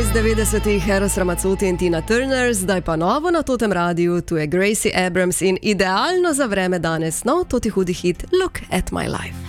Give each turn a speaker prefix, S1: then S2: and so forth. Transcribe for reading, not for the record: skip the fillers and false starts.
S1: iz 90-ih, Eros Ramazzotti in Tina Turner, zdaj pa novo na Totem Radiu, tu je Gracie Abrams in idealno za vreme danes, no, toti hudi hit Look at My Life.